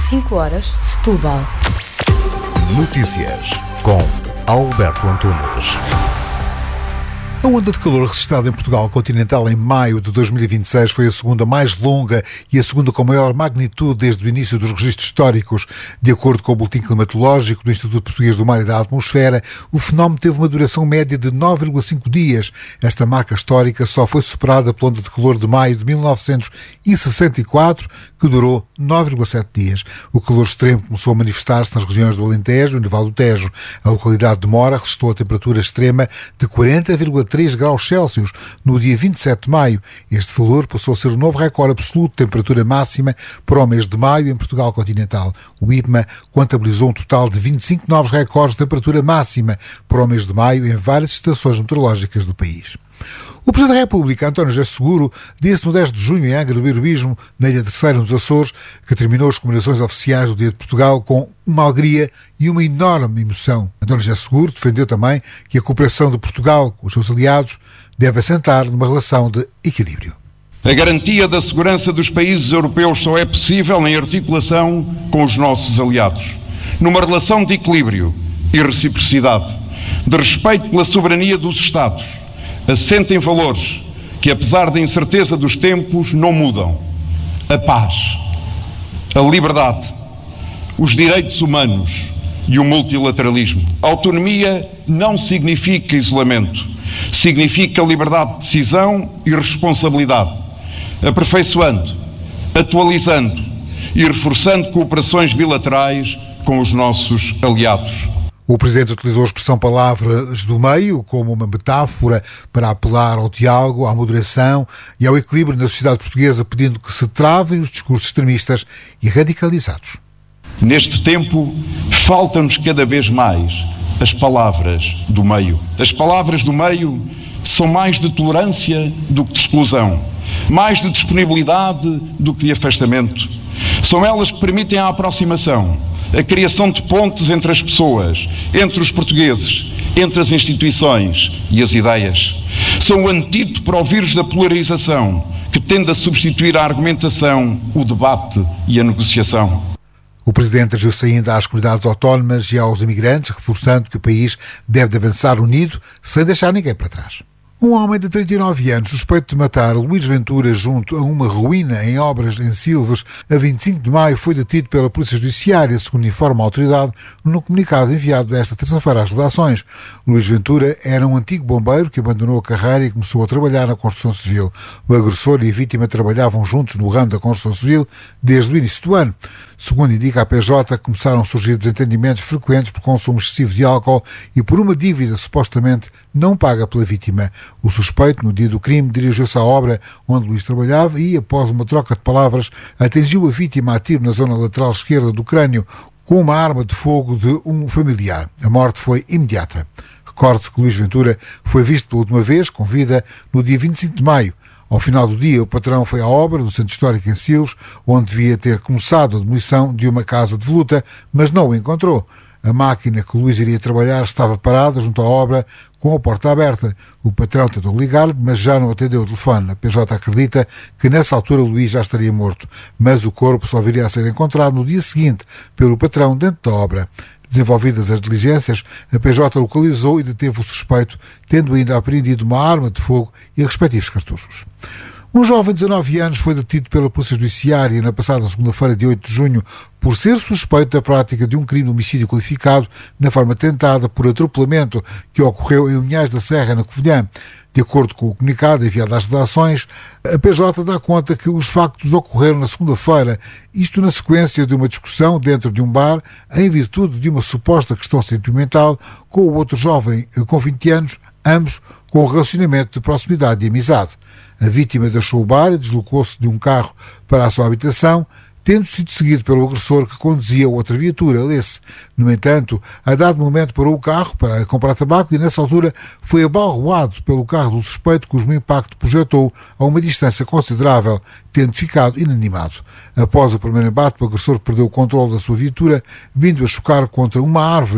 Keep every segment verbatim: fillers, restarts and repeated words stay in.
cinco horas, Setúbal. Notícias com Alberto Antunes. A onda de calor registrada em Portugal continental em maio de dois mil e vinte e seis foi a segunda mais longa e a segunda com maior magnitude desde o início dos registros históricos. De acordo com o Boletim Climatológico do Instituto Português do Mar e da Atmosfera, o fenómeno teve uma duração média de nove vírgula cinco dias. Esta marca histórica só foi superada pela onda de calor de maio de mil novecentos e sessenta e quatro, que durou nove vírgula sete dias. O calor extremo começou a manifestar-se nas regiões do Alentejo e no Vale do Tejo. A localidade de Mora registrou a temperatura extrema de quarenta vírgula três graus Celsius no dia vinte e sete de maio. Este valor passou a ser o novo recorde absoluto de temperatura máxima para o mês de maio em Portugal continental. O I P M A contabilizou um total de vinte e cinco novos recordes de temperatura máxima para o mês de maio em várias estações meteorológicas do país. O Presidente da República, António José Seguro, disse no dez de junho em Angra do Heroísmo, na Ilha Terceira, nos Açores, que terminou as comemorações oficiais do Dia de Portugal com uma alegria e uma enorme emoção. António José Seguro defendeu também que a cooperação de Portugal com os seus aliados deve assentar numa relação de equilíbrio. A garantia da segurança dos países europeus só é possível em articulação com os nossos aliados, numa relação de equilíbrio e reciprocidade, de respeito pela soberania dos Estados, assente em valores que, apesar da incerteza dos tempos, não mudam: a paz, a liberdade, os direitos humanos e o multilateralismo. A autonomia não significa isolamento, significa liberdade de decisão e responsabilidade, aperfeiçoando, atualizando e reforçando cooperações bilaterais com os nossos aliados. O Presidente utilizou a expressão palavras do meio como uma metáfora para apelar ao diálogo, à moderação e ao equilíbrio na sociedade portuguesa, pedindo que se travem os discursos extremistas e radicalizados. Neste tempo, faltam-nos cada vez mais as palavras do meio. As palavras do meio são mais de tolerância do que de exclusão, mais de disponibilidade do que de afastamento. São elas que permitem a aproximação, a criação de pontes entre as pessoas, entre os portugueses, entre as instituições e as ideias. São o antídoto para o vírus da polarização, que tende a substituir a argumentação, o debate e a negociação. O Presidente dirigiu-se ainda às comunidades autónomas e aos imigrantes, reforçando que o país deve avançar unido, sem deixar ninguém para trás. Um homem de trinta e nove anos, suspeito de matar Luís Ventura junto a uma ruína em Obras em Silves, a vinte e cinco de maio, foi detido pela Polícia Judiciária, segundo informa a autoridade, no comunicado enviado esta terça-feira às redações. Luís Ventura era um antigo bombeiro que abandonou a carreira e começou a trabalhar na construção civil. O agressor e a vítima trabalhavam juntos no ramo da construção civil desde o início do ano. Segundo indica a P J, começaram a surgir desentendimentos frequentes por consumo excessivo de álcool e por uma dívida supostamente não paga pela vítima. O suspeito, no dia do crime, dirigiu-se à obra onde Luís trabalhava e, após uma troca de palavras, atingiu a vítima a tiro na zona lateral esquerda do crânio com uma arma de fogo de um familiar. A morte foi imediata. Recorde-se que Luís Ventura foi visto pela última vez, com vida, no dia vinte e cinco de maio. Ao final do dia, o patrão foi à obra, no Centro Histórico em Silves, onde devia ter começado a demolição de uma casa de voluta, mas não o encontrou. A máquina que o Luís iria trabalhar estava parada junto à obra, com a porta aberta. O patrão tentou ligar-lhe, mas já não atendeu o telefone. A P J acredita que nessa altura o Luís já estaria morto, mas o corpo só viria a ser encontrado no dia seguinte pelo patrão dentro da obra. Desenvolvidas as diligências, a P J localizou e deteve o suspeito, tendo ainda apreendido uma arma de fogo e respectivos cartuchos. Um jovem de dezanove anos foi detido pela Polícia Judiciária na passada segunda-feira, dia oito de junho, por ser suspeito da prática de um crime de homicídio qualificado na forma tentada por atropelamento que ocorreu em Unhais da Serra, na Covilhã. De acordo com o comunicado enviado às redações, a P J dá conta que os factos ocorreram na segunda-feira, isto na sequência de uma discussão dentro de um bar, em virtude de uma suposta questão sentimental com o outro jovem com vinte anos, ambos com um relacionamento de proximidade e amizade. A vítima deixou o bar e deslocou-se de um carro para a sua habitação, tendo sido seguido pelo agressor que conduzia outra viatura, lê-se. No entanto, a dado momento parou o carro para comprar tabaco e, nessa altura, foi abalroado pelo carro do suspeito, cujo impacto projetou a uma distância considerável, tendo ficado inanimado. Após o primeiro embate, o agressor perdeu o controle da sua viatura, vindo a chocar contra uma árvore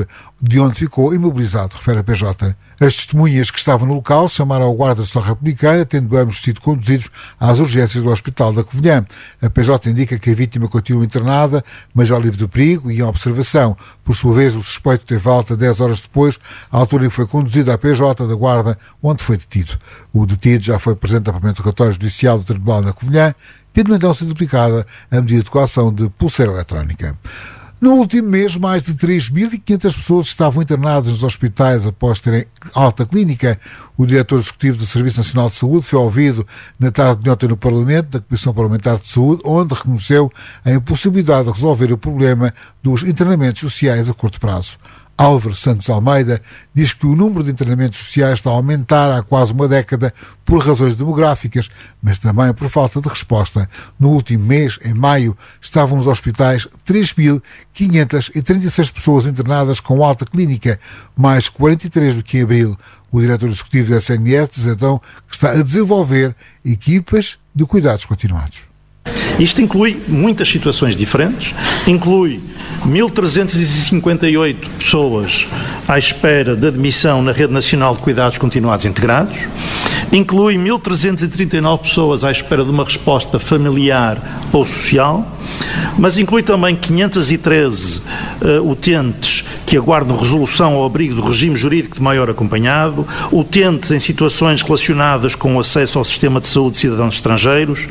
de onde ficou imobilizado, refere a P J. As testemunhas que estavam no local chamaram ao guarda só republicana, tendo ambos sido conduzidos às urgências do Hospital da Covilhã. A P J indica que a vítima continua internada, mas já livre de perigo e em observação. Por sua vez, o suspeito teve alta dez horas depois, à altura em que foi conduzido à P J da Guarda, onde foi detido. O detido já foi presente ao interrogatório judicial do Tribunal da Covilhã, tendo então sido aplicada a medida de coação de pulseira eletrónica. No último mês, mais de três mil e quinhentas pessoas estavam internadas nos hospitais após terem alta clínica. O diretor executivo do Serviço Nacional de Saúde foi ouvido na tarde de ontem no Parlamento, da Comissão Parlamentar de Saúde, onde reconheceu a impossibilidade de resolver o problema dos internamentos sociais a curto prazo. Álvaro Santos Almeida diz que o número de internamentos sociais está a aumentar há quase uma década por razões demográficas, mas também por falta de resposta. No último mês, em maio, estavam nos hospitais três mil quinhentas e trinta e seis pessoas internadas com alta clínica, mais quarenta e três do que em abril. O diretor executivo do S N S diz então que está a desenvolver equipas de cuidados continuados. Isto inclui muitas situações diferentes, inclui mil trezentas e cinquenta e oito pessoas à espera de admissão na Rede Nacional de Cuidados Continuados Integrados, inclui mil trezentas e trinta e nove pessoas à espera de uma resposta familiar ou social, mas inclui também quinhentos e treze uh, utentes que aguardam resolução ao abrigo do regime jurídico de maior acompanhado, utentes em situações relacionadas com o acesso ao sistema de saúde de cidadãos estrangeiros,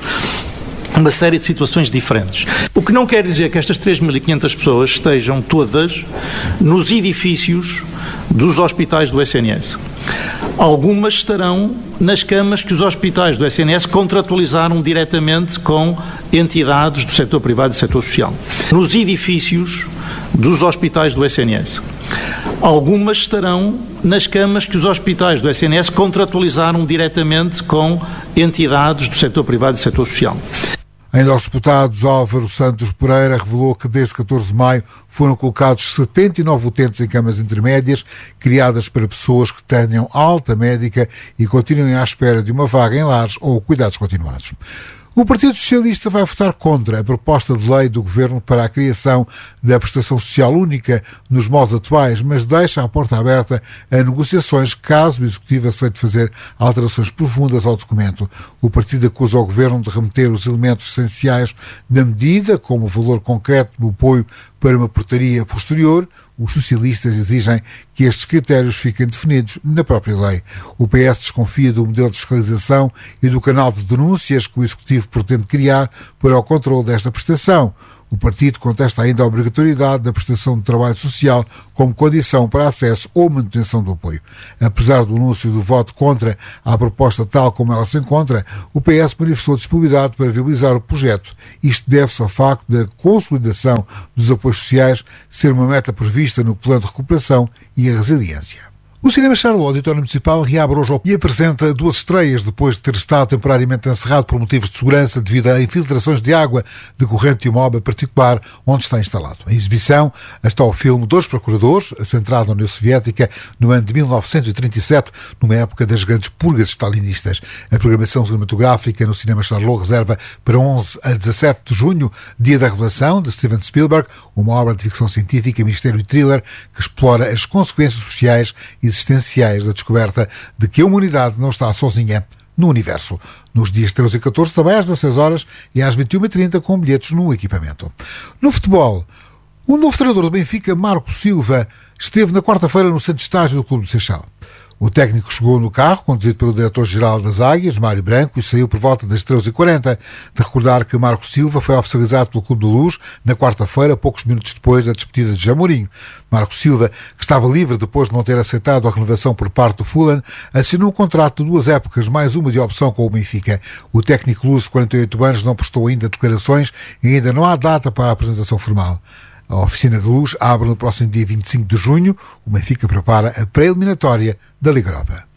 uma série de situações diferentes. O que não quer dizer que estas três mil e quinhentas pessoas estejam todas nos edifícios dos hospitais do S N S. Algumas estarão nas camas que os hospitais do S N S contratualizaram diretamente com entidades do setor privado e do setor social. Nos edifícios dos hospitais do S N S. Algumas estarão nas camas que os hospitais do S N S contratualizaram diretamente com entidades do setor privado e do setor social. Ainda aos deputados, Álvaro Santos Pereira revelou que desde catorze de maio foram colocados setenta e nove utentes em camas intermédias, criadas para pessoas que tenham alta médica e continuem à espera de uma vaga em lares ou cuidados continuados. O Partido Socialista vai votar contra a proposta de lei do Governo para a criação da prestação social única nos moldes atuais, mas deixa a porta aberta a negociações caso o Executivo aceite fazer alterações profundas ao documento. O partido acusa o Governo de remeter os elementos essenciais da medida, como o valor concreto do apoio, para uma portaria posterior. Os socialistas exigem que estes critérios fiquem definidos na própria lei. O P S desconfia do modelo de fiscalização e do canal de denúncias que o Executivo pretende criar para o controle desta prestação. O partido contesta ainda a obrigatoriedade da prestação de trabalho social como condição para acesso ou manutenção do apoio. Apesar do anúncio do voto contra a proposta tal como ela se encontra, o P S manifestou disponibilidade para viabilizar o projeto. Isto deve-se ao facto da consolidação dos apoios sociais ser uma meta prevista no Plano de Recuperação e a Resiliência. O Cinema Charlot, Auditório Municipal, reabre hoje e apresenta duas estreias depois de ter estado temporariamente encerrado por motivos de segurança devido a infiltrações de água decorrente de uma obra particular onde está instalado. Em exibição está o filme Dois Procuradores, centrado na União Soviética no ano de mil novecentos e trinta e sete, numa época das grandes purgas stalinistas. A programação cinematográfica no Cinema Charlot reserva para onze a dezassete de junho, Dia da Revelação, de Steven Spielberg, uma obra de ficção científica, mistério e thriller que explora as consequências sociais e existenciais da descoberta de que a humanidade não está sozinha no universo. Nos dias treze e catorze, também às dezasseis horas e às vinte e uma e trinta, com bilhetes no equipamento. No futebol, o novo treinador do Benfica, Marco Silva, esteve na quarta-feira no centro de estágio do Clube do Seixal. O técnico chegou no carro, conduzido pelo diretor-geral das Águias, Mário Branco, e saiu por volta das treze e quarenta. De recordar que Marco Silva foi oficializado pelo Clube do Luz na quarta-feira, poucos minutos depois da despedida de José Mourinho. Marco Silva, que estava livre depois de não ter aceitado a renovação por parte do Fulham, assinou um contrato de duas épocas, mais uma de opção com o Benfica. O técnico luso de quarenta e oito anos não prestou ainda declarações e ainda não há data para a apresentação formal. A oficina de Luz abre no próximo dia vinte e cinco de junho. O Benfica prepara a pré-eliminatória da Liga Europa.